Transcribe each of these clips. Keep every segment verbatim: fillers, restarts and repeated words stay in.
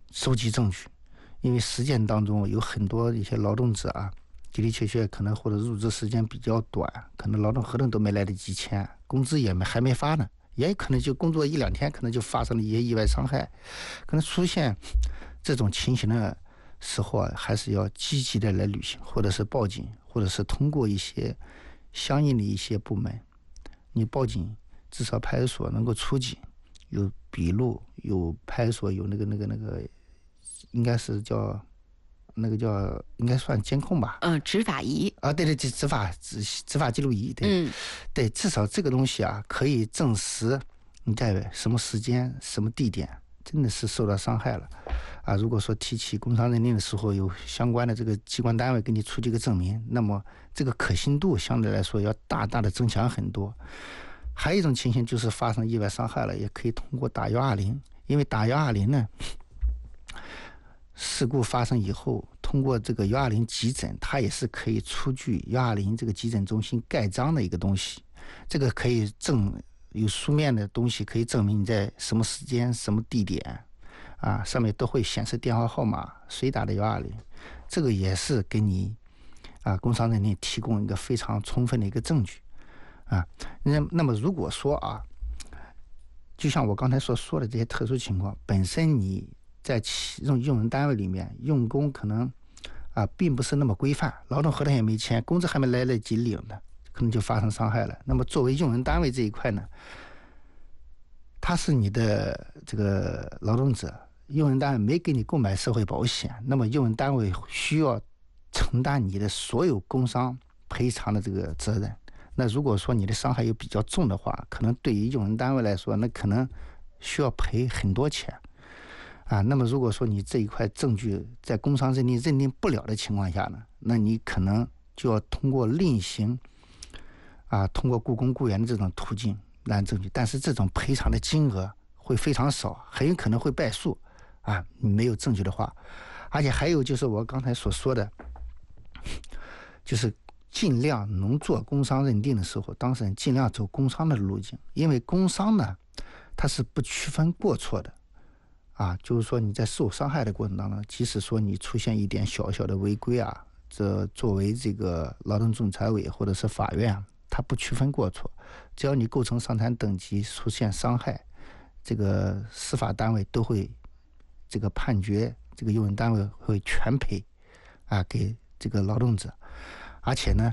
收集证据，因为实践当中有很多一些劳动者啊，的的确确可能或者入职时间比较短，可能劳动合同都没来得及签，工资也没还没发呢，也可能就工作一两天，可能就发生了一些意外伤害，可能出现这种情形的时候啊，还是要积极的来履行，或者是报警，或者是通过一些相应的一些部门，你报警，至少派出所能够出警，有笔录，有派出所有那个那个那个，应该是叫那个叫应该算监控吧？ 嗯、呃，执法仪啊，对对对，执法执执法记录仪，对， 嗯， 对，至少这个东西啊，可以证实你在什么时间、什么地点真的是受到伤害了。啊，如果说提起工伤认定的时候，有相关的这个机关单位给你出这个证明，那么这个可信度相对来说要大大的增强很多。还有一种情形就是发生意外伤害了，也可以通过打一二零，因为打一二零呢，事故发生以后，通过这个一二零急诊，它也是可以出具一二零这个急诊中心盖章的一个东西，这个可以证有书面的东西可以证明你在什么时间、什么地点。啊，上面都会显示电话号码，谁打的一二零，这个也是给你啊工伤认定提供一个非常充分的一个证据啊。那那么如果说啊，就像我刚才所说的这些特殊情况，本身你在用用人单位里面用工可能啊并不是那么规范，劳动合同也没签，工资还没来得及领呢，可能就发生伤害了。那么作为用人单位这一块呢，他是你的这个劳动者。用人单位没给你购买社会保险，那么用人单位需要承担你的所有工伤赔偿的这个责任。那如果说你的伤害又比较重的话，可能对于用人单位来说，那可能需要赔很多钱啊。那么如果说你这一块证据在工伤认定认定不了的情况下呢，那你可能就要通过另行啊，通过雇工雇员的这种途径来证据，但是这种赔偿的金额会非常少，很有可能会败诉。啊，你没有证据的话，而且还有就是我刚才所说的，就是尽量能做工伤认定的时候，当事人尽量走工伤的路径，因为工伤呢，它是不区分过错的，啊，就是说你在受伤害的过程当中，即使说你出现一点小小的违规啊，这作为这个劳动仲裁委或者是法院，它不区分过错，只要你构成伤残等级出现伤害，这个司法单位都会。这个判决，这个用人单位会全赔啊给这个劳动者，而且呢，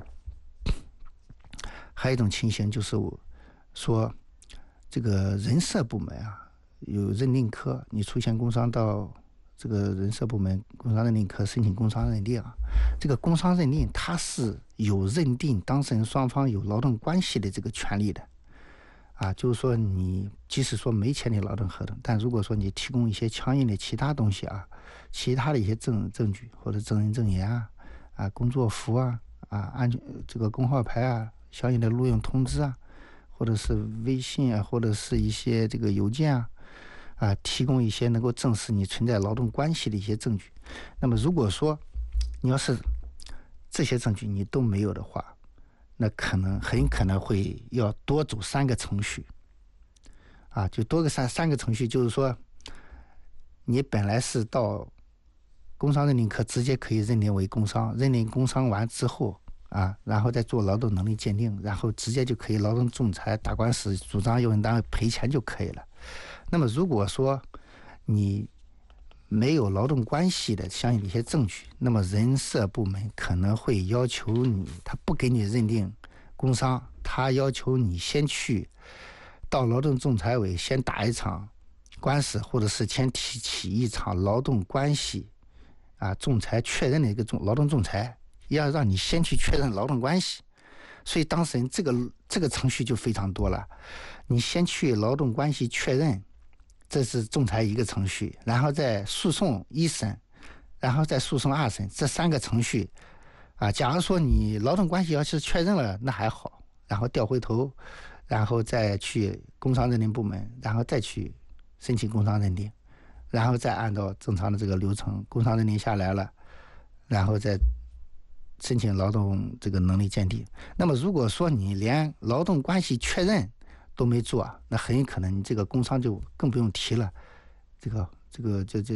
还有一种情形就是说，这个人社部门啊有认定科，你出现工伤到这个人社部门工伤认定科申请工伤认定啊，这个工伤认定它是有认定当事人双方有劳动关系的这个权利的。啊，就是说你即使说没签订劳动合同，但如果说你提供一些强硬的其他东西啊，其他的一些证证据或者证人证言啊，啊工作服啊，啊安全这个工号牌啊，相应的录用通知啊，或者是微信啊，或者是一些这个邮件啊，啊提供一些能够证实你存在劳动关系的一些证据。那么如果说你要是这些证据你都没有的话，那可能很可能会要多走三个程序，啊，就多个三三个程序，就是说，你本来是到工伤认定科直接可以认定为工伤，认定工伤完之后啊，然后再做劳动能力鉴定，然后直接就可以劳动仲裁打官司，主张用人单位赔钱就可以了。那么如果说你没有劳动关系的相应的一些证据，那么人社部门可能会要求你，他不给你认定工伤，他要求你先去到劳动仲裁委先打一场官司，或者是先提起一场劳动关系啊仲裁确认的一个劳动仲裁，要让你先去确认劳动关系。所以当事人这个这个程序就非常多了，你先去劳动关系确认，这是仲裁一个程序，然后再诉讼一审，然后再诉讼二审，这三个程序啊。假如说你劳动关系要是确认了，那还好，然后调回头，然后再去工伤认定部门，然后再去申请工伤认定，然后再按照正常的这个流程，工伤认定下来了，然后再申请劳动这个能力鉴定。那么如果说你连劳动关系确认都没做，那很有可能你这个工伤就更不用提了，这个这个这这。